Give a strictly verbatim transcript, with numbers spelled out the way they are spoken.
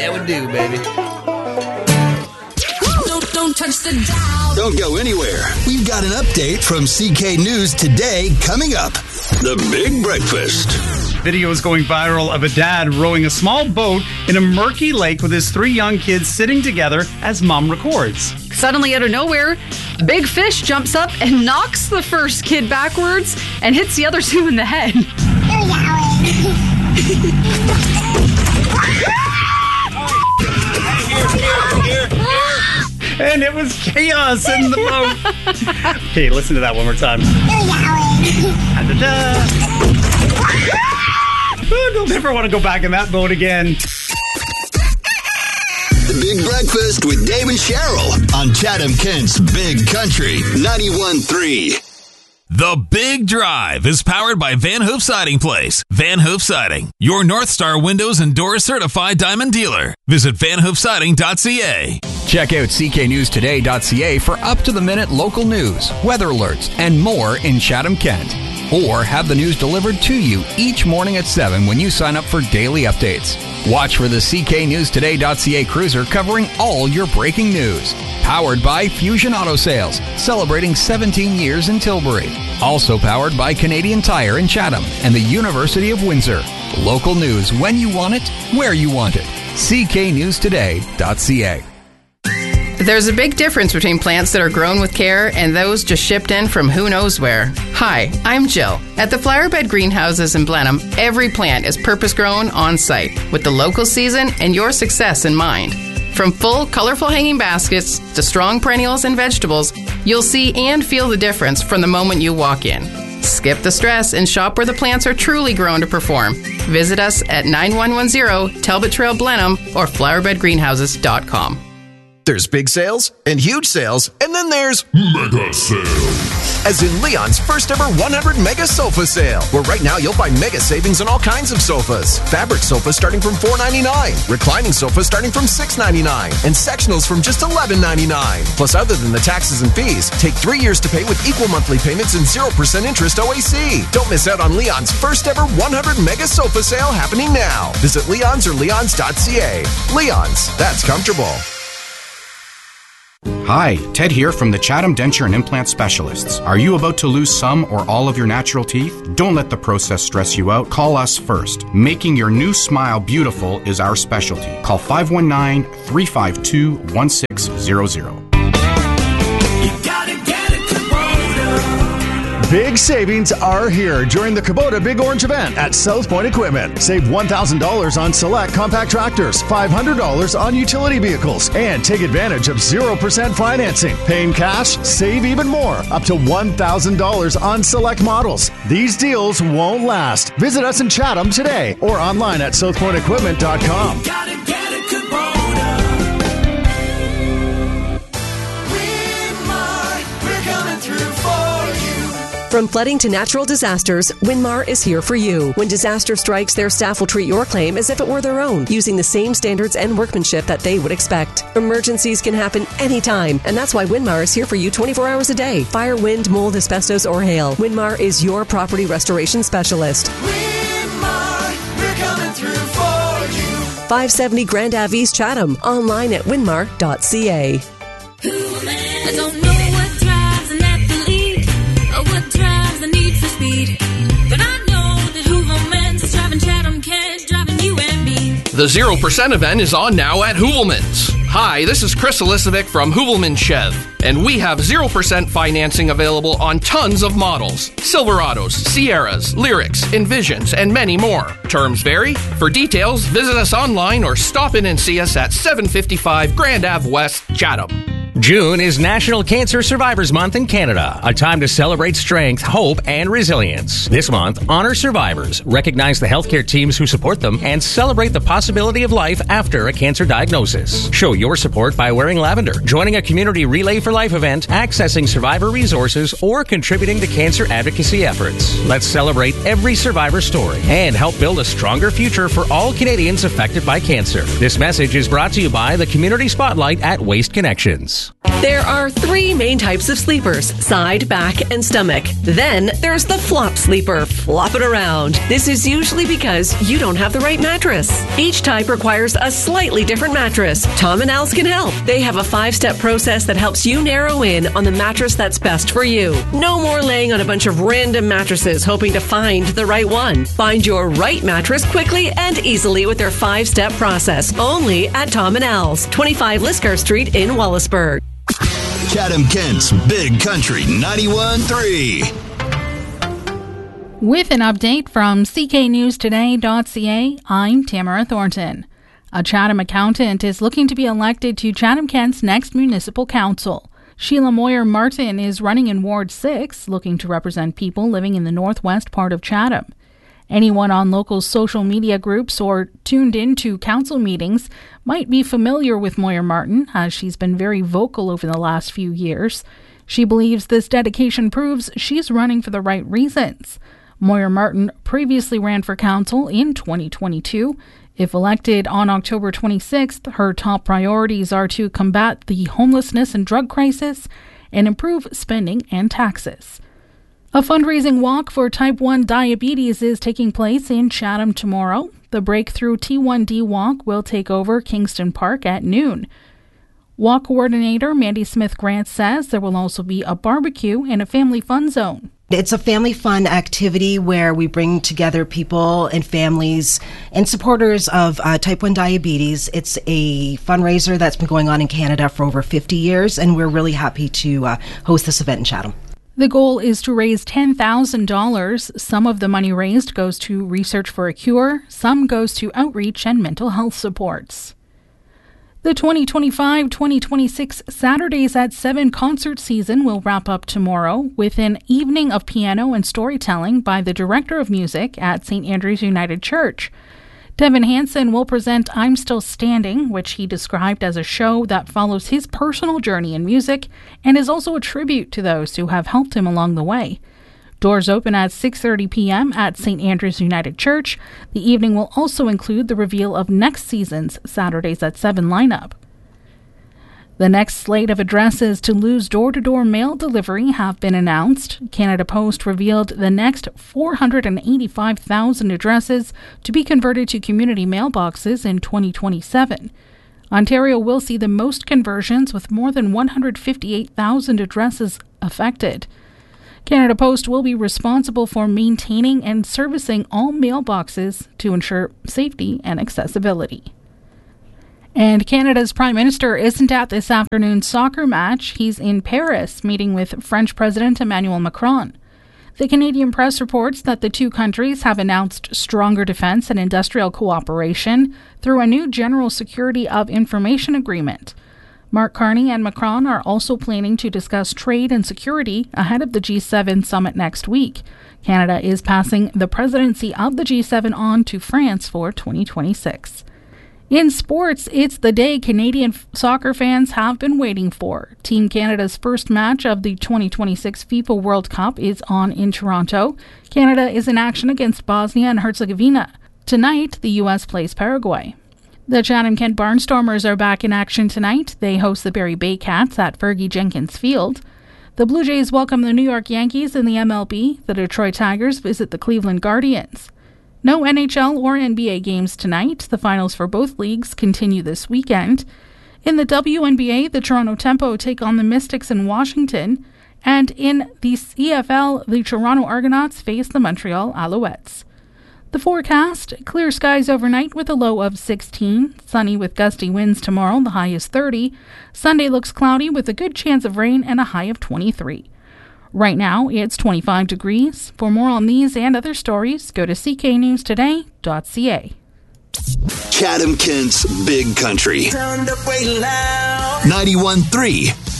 that would do, baby. Don't, don't touch the dial. Don't go anywhere. We've got an update from C K News Today coming up. The Big Breakfast. Video is going viral of a dad rowing a small boat in a murky lake with his three young kids sitting together as mom records. Suddenly, out of nowhere, a big fish jumps up and knocks the first kid backwards and hits the other two in the head. And it was chaos in the boat. Okay, listen to that one more time. They'll never want to go back in that boat again. The Big Breakfast with Dave and Cheryl on Chatham-Kent's Big Country ninety-one point three. The Big Drive is powered by Van Hoof Siding Place. Van Hoof Siding, your North Star Windows and Doors certified diamond dealer. Visit van hoof siding dot c a. Check out c k news today dot c a for up-to-the-minute local news, weather alerts, and more in Chatham-Kent. Or have the news delivered to you each morning at seven when you sign up for daily updates. Watch for the c k news today dot c a cruiser covering all your breaking news. Powered by Fusion Auto Sales, celebrating seventeen years in Tilbury. Also powered by Canadian Tire in Chatham and the University of Windsor. Local news when you want it, where you want it. c k news today dot c a. There's a big difference between plants that are grown with care and those just shipped in from who knows where. Hi, I'm Jill. At the Flowerbed Greenhouses in Blenheim, every plant is purpose-grown on-site with the local season and your success in mind. From full, colorful hanging baskets to strong perennials and vegetables, you'll see and feel the difference from the moment you walk in. Skip the stress and shop where the plants are truly grown to perform. Visit us at nine one one zero Talbot Trail Blenheim or flowerbed greenhouses dot com. There's big sales and huge sales, and then there's mega sales. As in Leon's first ever one hundred mega sofa sale, where right now you'll find mega savings on all kinds of sofas. Fabric sofas starting from four ninety-nine, reclining sofas starting from six ninety-nine, and sectionals from just eleven ninety-nine. Plus, other than the taxes and fees, take three years to pay with equal monthly payments and zero percent interest O A C. Don't miss out on Leon's first ever one hundred mega sofa sale happening now. Visit Leon's or leons dot c a. Leon's, that's comfortable. Hi, Ted here from the Chatham Denture and Implant Specialists. Are you about to lose some or all of your natural teeth? Don't let the process stress you out. Call us first. Making your new smile beautiful is our specialty. Call five one nine, three five two, one six zero zero. Big savings are here during the Kubota Big Orange event at South Point Equipment. Save one thousand dollars on select compact tractors, five hundred dollars on utility vehicles, and take advantage of zero percent financing. Paying cash, save even more, up to one thousand dollars on select models. These deals won't last. Visit us in Chatham today or online at south point equipment dot com. You gotta get a Kubota. Winmar, we're coming through for you. From flooding to natural disasters, Winmar is here for you. When disaster strikes, their staff will treat your claim as if it were their own, using the same standards and workmanship that they would expect. Emergencies can happen anytime, and that's why Winmar is here for you twenty-four hours a day. Fire, wind, mold, asbestos, or hail. Winmar is your property restoration specialist. Winmar, we're coming through for you. five seventy Grand Ave East Chatham. Online at winmar dot c a. I don't know what drives an athlete or what drives the need for speed, but I know that Hooverman's is driving Chatham-Kent, driving you and me. The zero percent event is on now at Hoovelman's. Hi, this is Chris Elisovic from Hoovelman Chev, and we have zero percent financing available on tons of models. Silverados, Sierras, Lyrics, Envisions, and many more. Terms vary. For details, visit us online or stop in and see us at seven fifty-five Grand Ave West, Chatham. June is National Cancer Survivors Month in Canada, a time to celebrate strength, hope, and resilience. This month, honor survivors, recognize the healthcare teams who support them, and celebrate the possibility of life after a cancer diagnosis. Show your support by wearing lavender, joining a community Relay for Life event, accessing survivor resources, or contributing to cancer advocacy efforts. Let's celebrate every survivor story and help build a stronger future for all Canadians affected by cancer. This message is brought to you by the Community Spotlight at Waste Connections. There are three main types of sleepers: side, back, and stomach. Then there's the flop sleeper, flopping around. This is usually because you don't have the right mattress. Each type requires a slightly different mattress. Tom and Al's can help. They have a five-step process that helps you narrow in on the mattress that's best for you. No more laying on a bunch of random mattresses hoping to find the right one. Find your right mattress quickly and easily with their five-step process. Only at Tom and Al's, twenty-five Liskar Street in Wallaceburg. Chatham Kent's Big Country ninety-one point three. With an update from C K News Today dot C A, I'm Tamara Thornton. A Chatham accountant is looking to be elected to Chatham Kent's next municipal council. Sheila Moyer Martin is running in Ward six, looking to represent people living in the northwest part of Chatham. Anyone on local social media groups or tuned in to council meetings might be familiar with Moyer Martin, as she's been very vocal over the last few years. She believes this dedication proves she's running for the right reasons. Moyer Martin previously ran for council in twenty twenty-two. If elected on October twenty-sixth, her top priorities are to combat the homelessness and drug crisis and improve spending and taxes. A fundraising walk for type one diabetes is taking place in Chatham tomorrow. The Breakthrough T one D Walk will take over Kingston Park at noon. Walk coordinator Mandy Smith-Grant says there will also be a barbecue and a family fun zone. It's a family fun activity where we bring together people and families and supporters of uh, type one diabetes. It's a fundraiser that's been going on in Canada for over fifty years, and we're really happy to uh, host this event in Chatham. The goal is to raise ten thousand dollars. Some of the money raised goes to research for a cure, some goes to outreach and mental health supports. The twenty twenty-five twenty twenty-six Saturdays at seven concert season will wrap up tomorrow with an evening of piano and storytelling by the Director of Music at Saint Andrew's United Church. Devin Hansen will present I'm Still Standing, which he described as a show that follows his personal journey in music and is also a tribute to those who have helped him along the way. Doors open at six thirty p.m. at Saint Andrew's United Church. The evening will also include the reveal of next season's Saturdays at seven lineup. The next slate of addresses to lose door-to-door mail delivery have been announced. Canada Post revealed the next four hundred eighty-five thousand addresses to be converted to community mailboxes in twenty twenty-seven. Ontario will see the most conversions, with more than one hundred fifty-eight thousand addresses affected. Canada Post will be responsible for maintaining and servicing all mailboxes to ensure safety and accessibility. And Canada's Prime Minister isn't at this afternoon's soccer match. He's in Paris meeting with French President Emmanuel Macron. The Canadian press reports that the two countries have announced stronger defense and industrial cooperation through a new General Security of Information Agreement. Mark Carney and Macron are also planning to discuss trade and security ahead of the G seven summit next week. Canada is passing the presidency of the G seven on to France for twenty twenty-six. In sports, it's the day Canadian soccer fans have been waiting for. Team Canada's first match of the twenty twenty-six FIFA World Cup is on in Toronto. Canada is in action against Bosnia and Herzegovina. Tonight, the U S plays Paraguay. The Chatham-Kent Barnstormers are back in action tonight. They host the Barrie Bay Cats at Fergie Jenkins Field. The Blue Jays welcome the New York Yankees in the M L B. The Detroit Tigers visit the Cleveland Guardians. No N H L or N B A games tonight. The finals for both leagues continue this weekend. In the W N B A, the Toronto Tempo take on the Mystics in Washington. And in the C F L, the Toronto Argonauts face the Montreal Alouettes. The forecast, clear skies overnight with a low of sixteen. Sunny with gusty winds tomorrow, the high is thirty. Sunday looks cloudy with a good chance of rain and a high of twenty-three. Right now, it's twenty-five degrees. For more on these and other stories, go to c k news today dot c a. Chatham Kent's Big Country ninety-one point three